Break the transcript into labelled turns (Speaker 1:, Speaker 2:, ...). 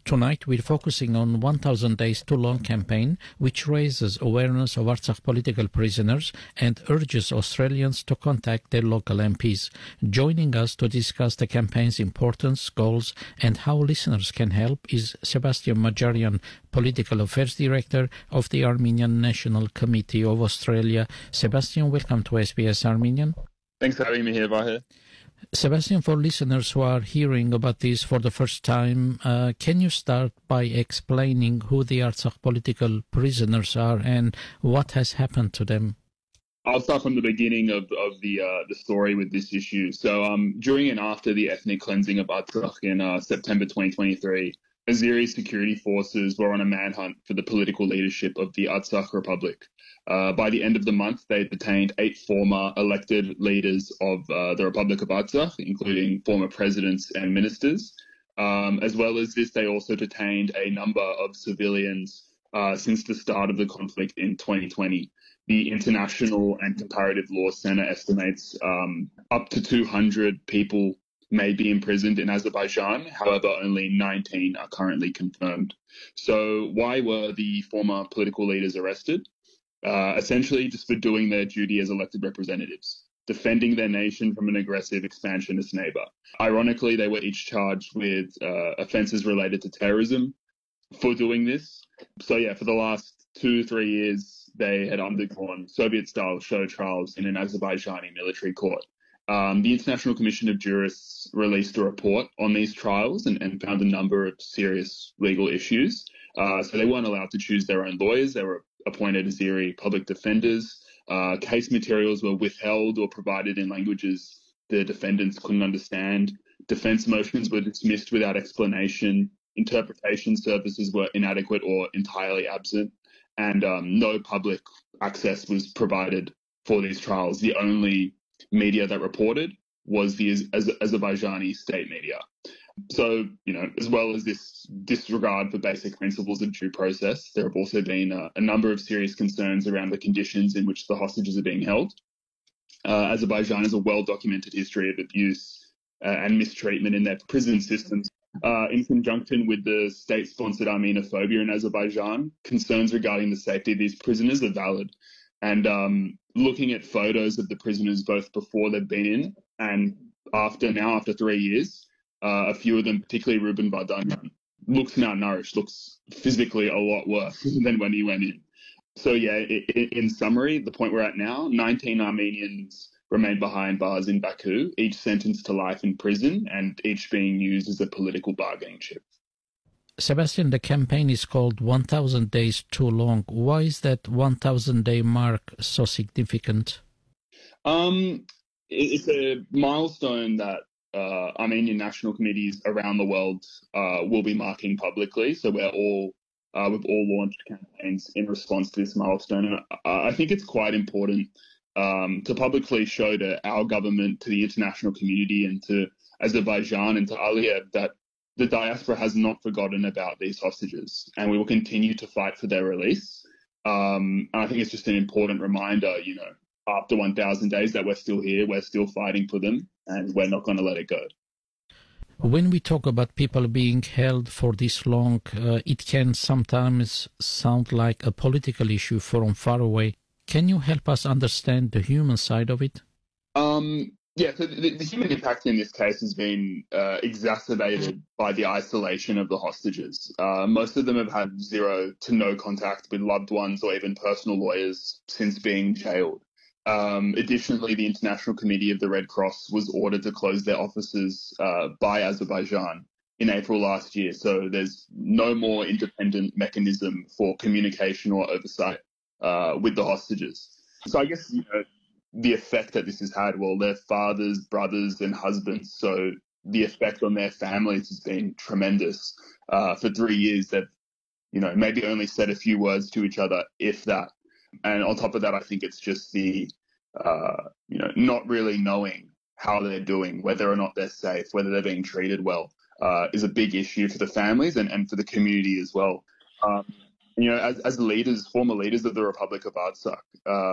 Speaker 1: Tonight, we're focusing on 1000 Days Too Long campaign, which raises awareness of Artsakh political prisoners and urges Australians to contact their local MPs. Joining us to discuss the campaign's importance, goals, and how listeners can help is Sebastian Majarian, Political Affairs Director of the Armenian National Committee of Australia. Sebastian, welcome to SBS Armenian.
Speaker 2: Thanks for having me here, Vahir.
Speaker 1: Sebastian, for listeners who are hearing about this for the first time, can you start by explaining who the Artsakh political prisoners are and what has happened to them?
Speaker 2: I'll start from the beginning of the story with this issue. So during and after the ethnic cleansing of Artsakh in September 2023, Azeri security forces were on a manhunt for the political leadership of the Artsakh Republic. By the end of the month, they detained 8 former elected leaders of the Republic of Artsakh, including former presidents and ministers. As well as this, they also detained a number of civilians since the start of the conflict in 2020. The International and Comparative Law Center estimates up to 200 people may be imprisoned in Azerbaijan. However, only 19 are currently confirmed. So why were the former political leaders arrested? Essentially just for doing their duty as elected representatives, defending their nation from an aggressive expansionist neighbor. Ironically, they were each charged with offenses related to terrorism for doing this. So yeah, for the last 2-3 years, they had undergone Soviet-style show trials in an Azerbaijani military court. The International Commission of Jurists released a report on these trials and found a number of serious legal issues. So they weren't allowed to choose their own lawyers. They were appointed Azeri public defenders. Case materials were withheld or provided in languages the defendants couldn't understand. Defense motions were dismissed without explanation. Interpretation services were inadequate or entirely absent. And no public access was provided for these trials. The only media that reported was the Azerbaijani state media. So, as well as this disregard for basic principles of due process, there have also been a number of serious concerns around the conditions in which the hostages are being held. Azerbaijan has a well-documented history of abuse and mistreatment in their prison systems. In conjunction with the state-sponsored Armenophobia in Azerbaijan, concerns regarding the safety of these prisoners are valid. And looking at photos of the prisoners both before they've been in and after 3 years, a few of them, particularly Ruben Vardanyan, looks malnourished, looks physically a lot worse than when he went in. So yeah, in summary, the point we're at now, 19 Armenians remain behind bars in Baku, each sentenced to life in prison and each being used as a political bargaining chip.
Speaker 1: Sebastian, the campaign is called 1000 Days Too Long. Why is that 1000-day mark so significant?
Speaker 2: It's a milestone that Armenian national committees around the world will be marking publicly. So we've all launched campaigns in response to this milestone. And I think it's quite important to publicly show to our government, to the international community and to Azerbaijan and to Aliyev that the diaspora has not forgotten about these hostages and we will continue to fight for their release. And I think it's just an important reminder, after 1000 days that we're still here, we're still fighting for them and we're not going to let it go.
Speaker 1: When we talk about people being held for this long, it can sometimes sound like a political issue from far away. Can you help us understand the human side of it?
Speaker 2: Yeah, so the human impact in this case has been exacerbated by the isolation of the hostages. Most of them have had zero to no contact with loved ones or even personal lawyers since being jailed. Additionally, the International Committee of the Red Cross was ordered to close their offices by Azerbaijan in April last year. So there's no more independent mechanism for communication or oversight with the hostages. So I guess, the effect that this has had, well, their fathers, brothers and husbands. So the effect on their families has been tremendous. For 3 years, they've, maybe only said a few words to each other, if that. And on top of that, I think it's just the, not really knowing how they're doing, whether or not they're safe, whether they're being treated well, is a big issue for the families and for the community as well. As leaders, former leaders of the Republic of Artsakh,